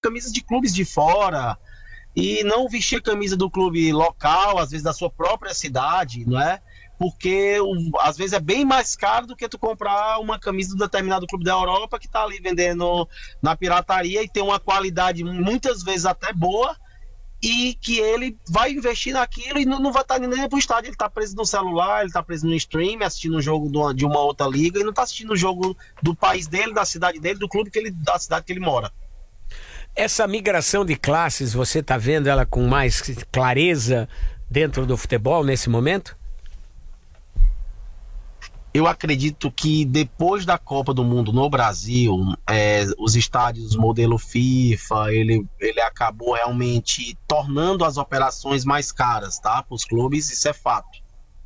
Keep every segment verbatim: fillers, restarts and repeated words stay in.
camisas de clubes de fora e não vestir a camisa do clube local, às vezes da sua própria cidade, não é? Porque às vezes é bem mais caro do que tu comprar uma camisa do determinado clube da Europa que tá ali vendendo na pirataria e tem uma qualidade muitas vezes até boa, e que ele vai investir naquilo e não, não vai estar nem pro estádio, ele tá preso no celular, ele tá preso no stream, assistindo um jogo de uma, de uma outra liga, e não tá assistindo o jogo do país dele, da cidade dele, do clube que ele, da cidade que ele mora. Essa migração de classes, você tá vendo ela com mais clareza dentro do futebol nesse momento? Eu acredito que depois da Copa do Mundo no Brasil, é, os estádios modelo FIFA, ele, ele acabou realmente tornando as operações mais caras, tá? Para os clubes, isso é fato.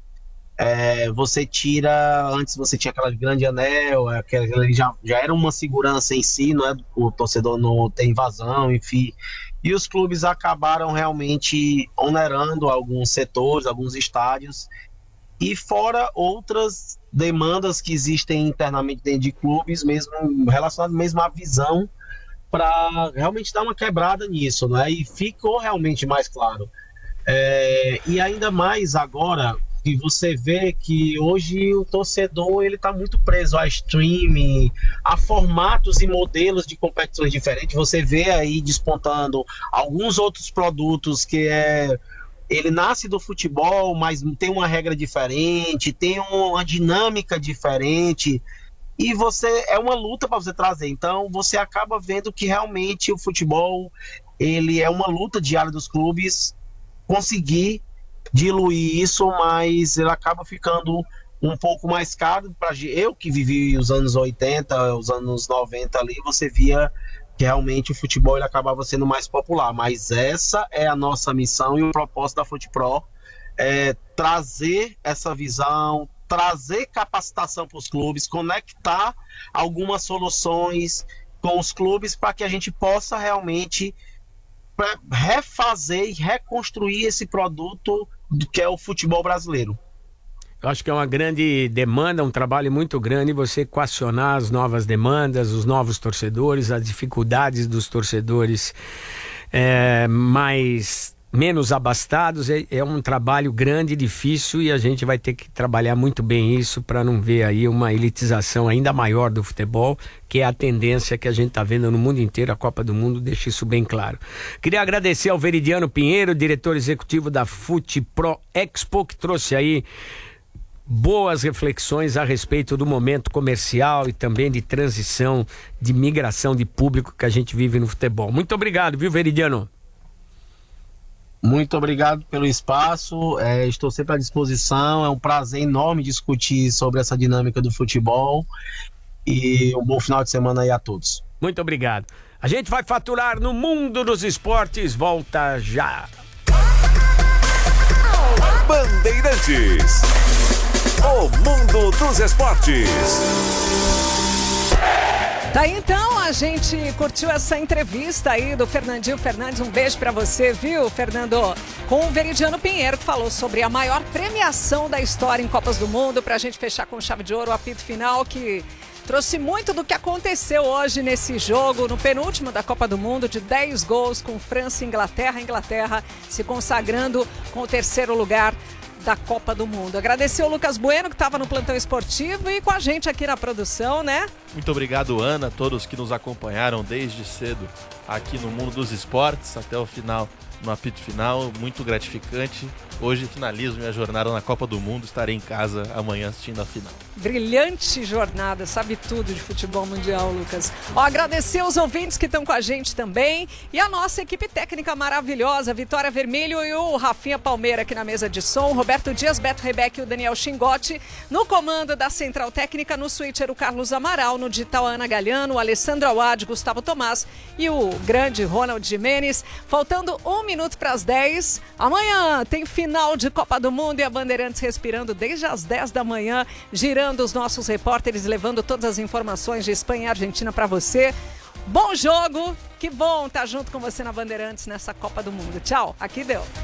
É, você tira, antes você tinha aquela grande anel, aquela, já, já era uma segurança em si, não é? O torcedor não tem invasão, enfim. E os clubes acabaram realmente onerando alguns setores, alguns estádios, e fora outras demandas que existem internamente dentro de clubes, mesmo relacionadas mesmo à visão, para realmente dar uma quebrada nisso, né? E ficou realmente mais claro. É, e ainda mais agora que você vê que hoje o torcedor ele está muito preso a streaming, a formatos e modelos de competições diferentes. Você vê aí despontando alguns outros produtos que é ele nasce do futebol, mas tem uma regra diferente, tem uma dinâmica diferente, e você é uma luta para você trazer. Então você acaba vendo que realmente o futebol ele é uma luta diária dos clubes conseguir diluir isso, mas ele acaba ficando um pouco mais caro para eu que vivi os anos oitenta, os anos noventa ali, você via que realmente o futebol ele acabava sendo mais popular, mas essa é a nossa missão e o propósito da FUTPRO, é trazer essa visão, trazer capacitação para os clubes, conectar algumas soluções com os clubes para que a gente possa realmente refazer e reconstruir esse produto que é o futebol brasileiro. Eu acho que é uma grande demanda, um trabalho muito grande você equacionar as novas demandas, os novos torcedores, as dificuldades dos torcedores é, mais menos abastados. É, é um trabalho grande, difícil, e a gente vai ter que trabalhar muito bem isso para não ver aí uma elitização ainda maior do futebol, que é a tendência que a gente está vendo no mundo inteiro. A Copa do Mundo deixa isso bem claro. Queria agradecer ao Veridiano Pinheiro, diretor executivo da FUTPRO Expo, que trouxe aí boas reflexões a respeito do momento comercial e também de transição, de migração de público que a gente vive no futebol. Muito obrigado, viu, Veridiano? Muito obrigado pelo espaço, é, estou sempre à disposição, é um prazer enorme discutir sobre essa dinâmica do futebol, e um bom final de semana aí a todos. Muito obrigado. A gente vai faturar no mundo dos esportes, volta já. Bandeirantes, o mundo dos esportes. Tá, então a gente curtiu essa entrevista aí do Fernandinho Fernandes. Um beijo pra você, viu, Fernando? Com o Veridiano Pinheiro, que falou sobre a maior premiação da história em Copas do Mundo. Pra gente fechar com chave de ouro o apito final, que trouxe muito do que aconteceu hoje nesse jogo, no penúltimo da Copa do Mundo, de dez gols com França e Inglaterra. Inglaterra se consagrando com o terceiro lugar da Copa do Mundo. Agradecer o Lucas Bueno, que estava no plantão esportivo e com a gente aqui na produção, né? Muito obrigado, Ana, a todos que nos acompanharam desde cedo aqui no mundo dos esportes até o final, no apito final, muito gratificante. Hoje finalizo minha jornada na Copa do Mundo, estarei em casa amanhã assistindo a final. Brilhante jornada, sabe tudo de futebol mundial, Lucas. Ó, agradecer os ouvintes que estão com a gente também e a nossa equipe técnica maravilhosa, Vitória Vermelho e o Rafinha Palmeira aqui na mesa de som, Roberto Dias, Beto Rebeck e o Daniel Xingotti. No comando da Central Técnica, no switcher o Carlos Amaral, no digital Ana Galhano, o Alessandro Awad, Gustavo Tomás e o grande Ronald Jimenez. Faltando um minuto para as dez, amanhã tem final de Copa do Mundo e a Bandeirantes respirando desde as dez da manhã, girando os nossos repórteres, levando todas as informações de Espanha e Argentina para você. Bom jogo, que bom estar junto com você na Bandeirantes nessa Copa do Mundo. Tchau, aqui deu.